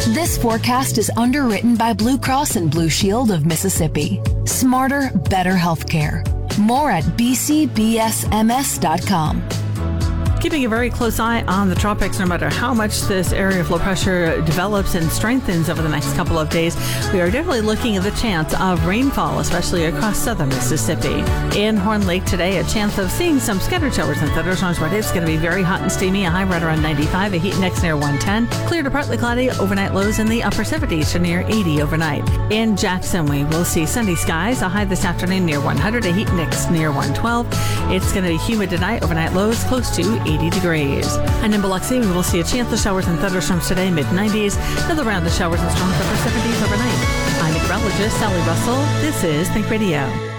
This forecast is underwritten by Blue Cross and Blue Shield of Mississippi. Smarter, better healthcare. More at bcbsms.com. Keeping a very close eye on the tropics, no matter how much this area of low pressure develops and strengthens over the next couple of days, we are definitely looking at the chance of rainfall, especially across southern Mississippi. In Horn Lake today, a chance of seeing some scattered showers and thunderstorms, but it's going to be very hot and steamy, a high right around 95, a heat index near 110, clear to partly cloudy, overnight lows in the upper 70s to near 80 overnight. In Jackson, we will see sunny skies, a high this afternoon near 100, a heat index near 112. It's going to be humid tonight, overnight lows close to 80 degrees. And in Biloxi, we will see a chance of showers and thunderstorms today, mid-90s, another round of showers and storms upper 70s overnight. I'm meteorologist Sally Russell. This is Think Radio.